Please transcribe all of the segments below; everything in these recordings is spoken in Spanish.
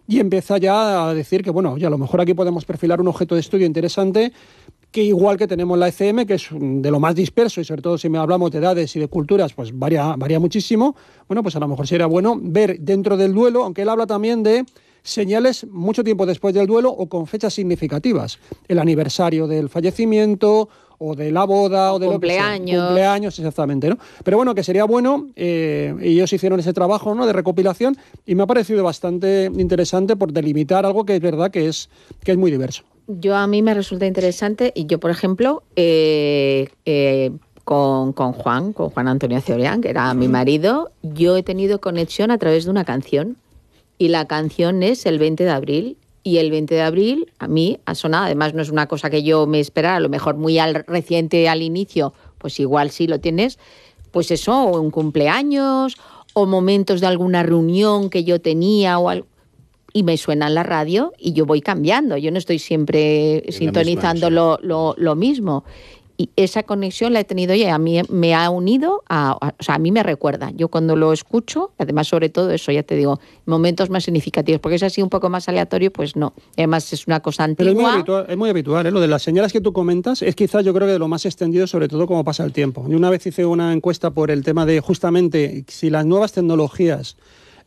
y empieza ya a decir que, bueno, ya a lo mejor aquí podemos perfilar un objeto de estudio interesante, que igual que tenemos la ECM, que es de lo más disperso, y sobre todo si hablamos de edades y de culturas, pues varía muchísimo. Bueno, pues a lo mejor sería bueno ver dentro del duelo, aunque él habla también de señales mucho tiempo después del duelo o con fechas significativas. El aniversario del fallecimiento, o de la boda, o de cumpleaños. Lo que sea. Cumpleaños, exactamente, ¿no? Pero bueno, que sería bueno, ellos hicieron ese trabajo, ¿no?, de recopilación, y me ha parecido bastante interesante por delimitar algo que es verdad que es muy diverso. A mí me resulta interesante, y yo, por ejemplo, con Juan Antonio Cebrián, que era mi marido, yo he tenido conexión a través de una canción, y la canción es el 20 de abril, y el 20 de abril a mí ha sonado, además no es una cosa que yo me esperara, a lo mejor muy reciente al inicio, pues igual sí lo tienes, pues eso, o un cumpleaños, o momentos de alguna reunión que yo tenía, o algo, y me suena en la radio y yo voy cambiando, yo no estoy siempre sintonizando lo mismo. Y esa conexión la he tenido yo, y a mí me ha unido, o sea, a mí me recuerda. Yo cuando lo escucho, además sobre todo eso, ya te digo, momentos más significativos, porque es así un poco más aleatorio, pues no. Además es una cosa antigua. Pero es muy habitual, ¿eh? Lo de las señales que tú comentas es quizás, yo creo, que de lo más extendido, sobre todo como pasa el tiempo. Yo una vez hice una encuesta por el tema de justamente si las nuevas tecnologías,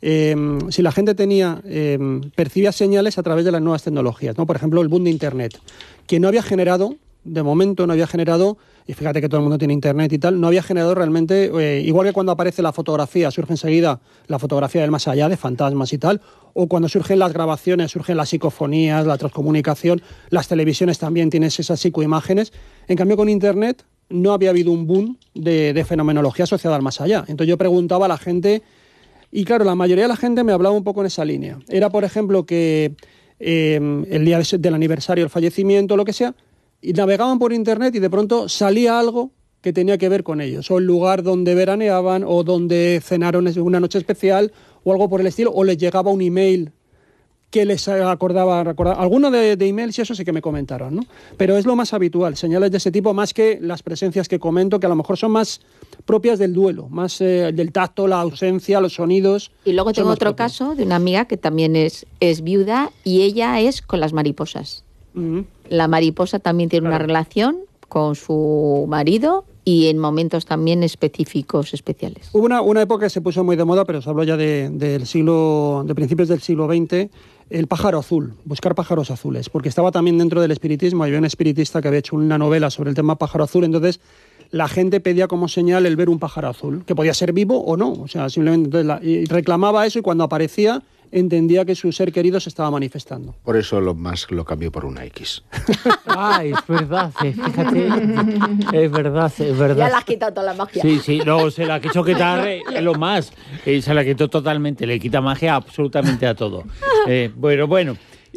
si la gente percibía señales a través de las nuevas tecnologías, ¿no? Por ejemplo, el boom de Internet, que no había generado, de momento no había generado, y fíjate que todo el mundo tiene Internet y tal, no había generado realmente, igual que cuando aparece la fotografía, surge enseguida la fotografía del más allá, de fantasmas y tal, o cuando surgen las grabaciones, surgen las psicofonías, la transcomunicación, las televisiones también tienes esas psicoimágenes. En cambio, con Internet no había habido un boom de fenomenología asociada al más allá. Entonces yo preguntaba a la gente, y claro, la mayoría de la gente me hablaba un poco en esa línea. Era, por ejemplo, que el día del aniversario, el fallecimiento, lo que sea, y navegaban por Internet y de pronto salía algo que tenía que ver con ellos, o el lugar donde veraneaban, o donde cenaron una noche especial, o algo por el estilo, o les llegaba un email que les recordaba. Alguno de emails y eso sí que me comentaron, ¿no? Pero es lo más habitual, señales de ese tipo, más que las presencias que comento, que a lo mejor son más propias del duelo, más del tacto, la ausencia, los sonidos. Y luego tengo otro caso de una amiga que también es viuda, y ella es con las mariposas. Uh-huh. La mariposa también tiene una relación con su marido, y en momentos también específicos, especiales. Hubo una época que se puso muy de moda, pero se habló ya de principios del siglo XX, el pájaro azul, buscar pájaros azules, porque estaba también dentro del espiritismo. Había un espiritista que había hecho una novela sobre el tema pájaro azul, entonces la gente pedía como señal el ver un pájaro azul, que podía ser vivo o no, o sea, simplemente y reclamaba eso, y cuando aparecía entendía que su ser querido se estaba manifestando. Por eso lo cambió por una X. Es verdad, fíjate, es verdad. Ya le has quitado toda la magia. Sí, no, se la quiso quitar lo más, se la quitó totalmente, le quita magia absolutamente a todo. Bueno,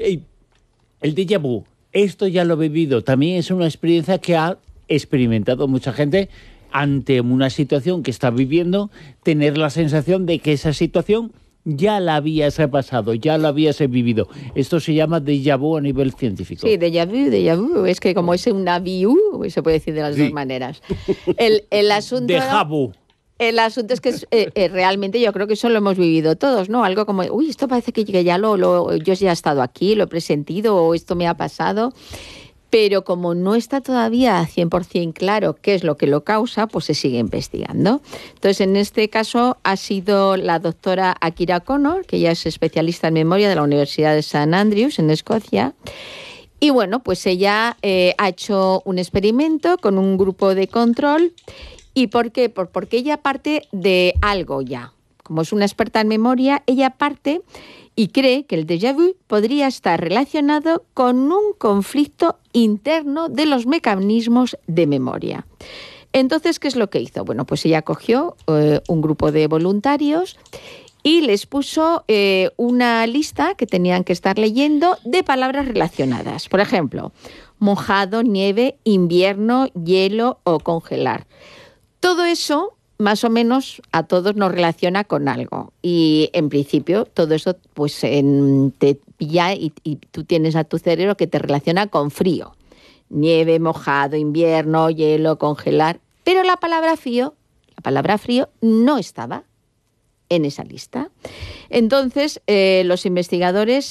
el déjà vu, esto ya lo he vivido, también es una experiencia que ha experimentado mucha gente ante una situación que está viviendo, tener la sensación de que esa situación ya la habías pasado, ya la habías vivido. Esto se llama déjà vu a nivel científico. Sí, déjà vu. Es que como es una vu, se puede decir de las dos maneras. El asunto... Déjà vu. El asunto es que realmente yo creo que eso lo hemos vivido todos, ¿no? Algo como, esto parece que ya yo ya he estado aquí, lo he presentido, o esto me ha pasado. Pero como no está todavía 100% claro qué es lo que lo causa, pues se sigue investigando. Entonces, en este caso ha sido la doctora Akira Connor, que ella es especialista en memoria de la Universidad de St. Andrews, en Escocia. Y bueno, pues ella ha hecho un experimento con un grupo de control. ¿Y por qué? Porque ella parte de algo ya. Como es una experta en memoria, ella parte y cree que el déjà vu podría estar relacionado con un conflicto interno de los mecanismos de memoria. Entonces, ¿qué es lo que hizo? Bueno, pues ella cogió un grupo de voluntarios y les puso una lista que tenían que estar leyendo de palabras relacionadas. Por ejemplo, mojado, nieve, invierno, hielo o congelar. Todo eso más o menos a todos nos relaciona con algo. Y en principio todo eso pues te pilla y tú tienes a tu cerebro que te relaciona con frío. Nieve, mojado, invierno, hielo, congelar. Pero la palabra frío no estaba en esa lista. Entonces los investigadores